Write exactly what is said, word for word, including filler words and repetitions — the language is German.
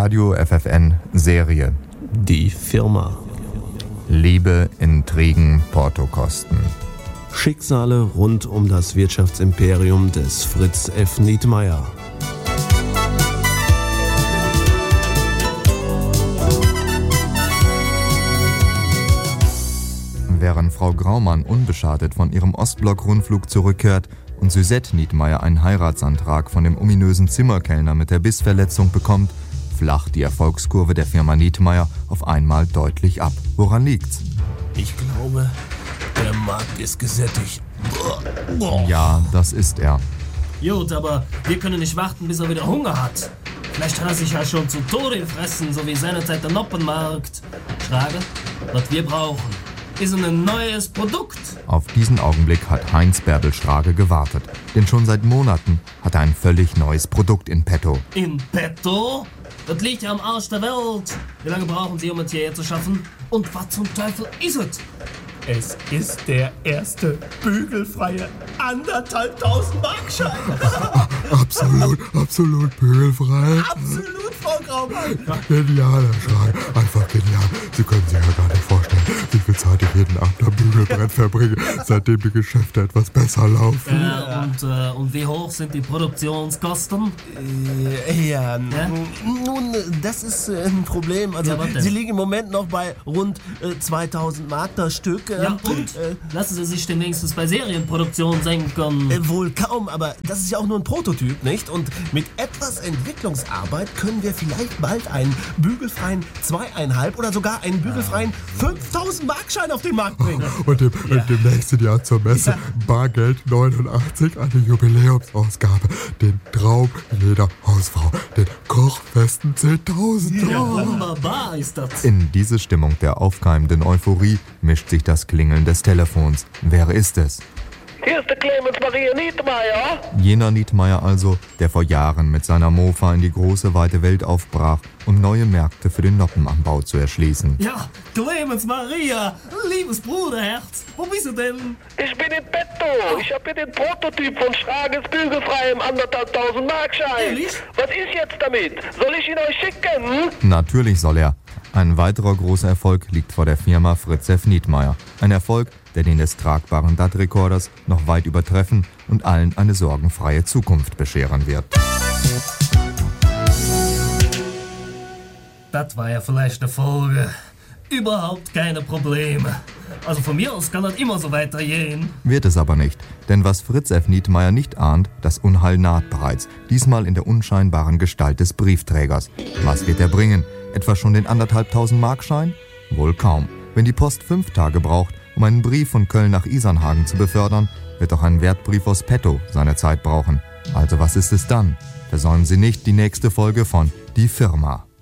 Radio F F N Serie. Die Firma. Liebe, Intrigen, Portokosten. Schicksale rund um das Wirtschaftsimperium des Fritz F. Nietmeyer. Während Frau Graumann unbeschadet von ihrem Ostblock-Rundflug zurückkehrt und Suzette Nietmeyer einen Heiratsantrag von dem ominösen Zimmerkellner mit der Bissverletzung bekommt, flacht die Erfolgskurve der Firma Nietmeyer auf einmal deutlich ab. Woran liegt's? Ich glaube, der Markt ist gesättigt. Ja, das ist er. Gut, aber wir können nicht warten, bis er wieder Hunger hat. Vielleicht hat er sich ja schon zu Tode gefressen, so wie seinerzeit der Noppenmarkt. Frage, was wir brauchen, ist ein neues Produkt. Auf diesen Augenblick hat Heinz Bärbel Strage gewartet. Denn schon seit Monaten hat er ein völlig neues Produkt in petto. In petto? Das liegt ja am Arsch der Welt. Wie lange brauchen Sie, um es hierher zu schaffen? Und was zum Teufel ist es? Es ist der erste bügelfreie anderthalbtausend Markschein. Absolut, absolut bügelfrei. Absolut, Frau Graumann. Genialer Schrank, einfach genial. Sie können sich ja gar nicht vorstellen, wie viel Zeit ich jeden Abend am Bügelbrett verbringe, seitdem die Geschäfte etwas besser laufen. Äh, und, äh, und wie hoch sind die Produktionskosten? Äh, ja, Ja? nun, das ist äh, ein Problem. Also, Ja, was denn? Sie liegen im Moment noch bei rund äh, zweitausend Mark das Stück. Äh, Ja, und? Äh, Lassen Sie sich denn wenigstens bei Serienproduktion senken? Äh, wohl kaum, aber das ist ja auch nur ein Prototyp, nicht? Und mit etwas Entwicklungsarbeit können wir vielleicht bald einen bügelfreien zweieinhalb oder sogar einen bügelfreien fünftausend Markschein auf den Markt bringen. Und im, ja. und im nächsten Jahr zur Messe Bargeld neunundachtzig, eine Jubiläumsausgabe. Den Traum jeder Hausfrau, den kochfesten zehntausend. Ja, wunderbar ist das. In diese Stimmung der aufkeimenden Euphorie mischt sich das Klingeln des Telefons. Wer ist es? Hier ist der Clemens Maria Nietmeyer. Jener Nietmeyer also, der vor Jahren mit seiner Mofa in die große, weite Welt aufbrach, um neue Märkte für den Noppenanbau zu erschließen. Ja, Clemens Maria, liebes Bruderherz, wo bist du denn? Ich bin in petto. Ich habe hier den Prototyp von Strages bügelfreiem anderthalbtausend Markschein. Ehrlich? Was ist jetzt damit? Soll ich ihn euch schicken? Natürlich soll er. Ein weiterer großer Erfolg liegt vor der Firma Fritz F. Nietmeyer. Ein Erfolg, der den des tragbaren D A T-Rekorders noch weit übertreffen und allen eine sorgenfreie Zukunft bescheren wird. Das war ja vielleicht eine Folge. Überhaupt keine Probleme. Also von mir aus kann das immer so weitergehen. Wird es aber nicht, denn was Fritz F. Nietmeyer nicht ahnt, das Unheil naht bereits, diesmal in der unscheinbaren Gestalt des Briefträgers. Was wird er bringen? Etwa schon den anderthalbtausend Markschein? Wohl kaum. Wenn die Post fünf Tage braucht, um einen Brief von Köln nach Isernhagen zu befördern, wird auch ein Wertbrief aus petto seine Zeit brauchen. Also was ist es dann? Versäumen Sie nicht die nächste Folge von Die Firma.